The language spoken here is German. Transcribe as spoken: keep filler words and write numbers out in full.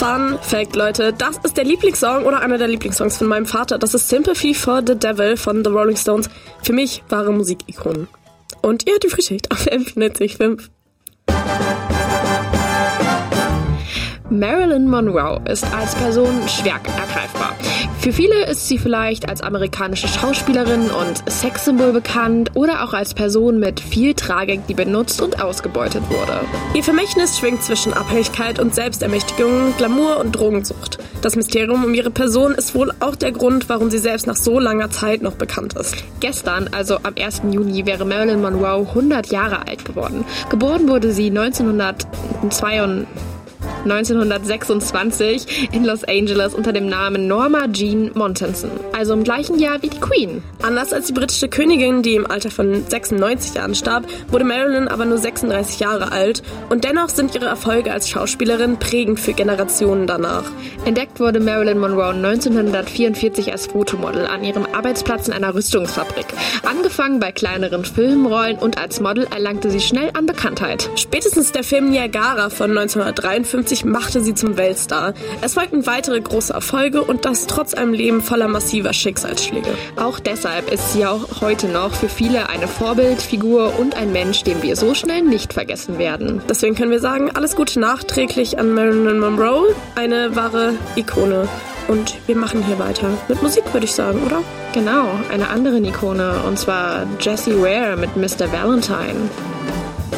Fun Fact, Leute, das ist der Lieblingssong oder einer der Lieblingssongs von meinem Vater. Das ist Sympathy for the Devil von The Rolling Stones. Für mich wahre Musikikonen. Und ihr hört die Frühschicht auf M vierundneunzig Komma fünf. Marilyn Monroe ist als Person schwer ergreifbar. Für viele ist sie vielleicht als amerikanische Schauspielerin und Sexsymbol bekannt oder auch als Person mit viel Tragik, die benutzt und ausgebeutet wurde. Ihr Vermächtnis schwingt zwischen Abhängigkeit und Selbstermächtigung, Glamour und Drogensucht. Das Mysterium um ihre Person ist wohl auch der Grund, warum sie selbst nach so langer Zeit noch bekannt ist. Gestern, also am ersten Juni, wäre Marilyn Monroe hundert Jahre alt geworden. Geboren wurde sie neunzehnhundertzweiundneunzig neunzehnhundertsechsundzwanzig in Los Angeles unter dem Namen Norma Jean Montenson, also im gleichen Jahr wie die Queen. Anders als die britische Königin, die im Alter von sechsundneunzig Jahren starb, wurde Marilyn aber nur sechsunddreißig Jahre alt und dennoch sind ihre Erfolge als Schauspielerin prägend für Generationen danach. Entdeckt wurde Marilyn Monroe neunzehnhundertvierundvierzig als Fotomodel an ihrem Arbeitsplatz in einer Rüstungsfabrik. Angefangen bei kleineren Filmrollen und als Model erlangte sie schnell an Bekanntheit. Spätestens der Film Niagara von neunzehnhundertdreiundfünfzig machte sie zum Weltstar. Es folgten weitere große Erfolge und das trotz einem Leben voller massiver Schicksalsschläge. Auch deshalb ist sie auch heute noch für viele eine Vorbildfigur und ein Mensch, den wir so schnell nicht vergessen werden. Deswegen können wir sagen, alles Gute nachträglich an Marilyn Monroe, eine wahre Ikone. Und wir machen hier weiter mit Musik, würde ich sagen, oder? Genau, eine andere Ikone, und zwar Jessie Ware mit Mister Valentine.